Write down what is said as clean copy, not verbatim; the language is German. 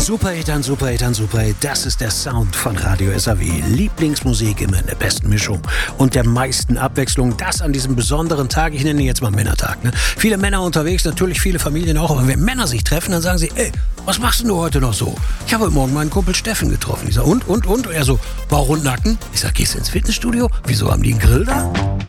Supereltern, das ist der Sound von Radio SAW. Lieblingsmusik immer in der besten Mischung und der meisten Abwechslung. Das an diesem besonderen Tag, ich nenne ihn jetzt mal Männertag. Ne? Viele Männer unterwegs, natürlich viele Familien auch, aber wenn Männer sich treffen, dann sagen sie, ey, was machst denn du heute noch so? Ich habe heute Morgen meinen Kumpel Steffen getroffen. Ich sage, und? Und er so, Bauch und Nacken? Ich sage, gehst du ins Fitnessstudio? Wieso, haben die einen Grill da?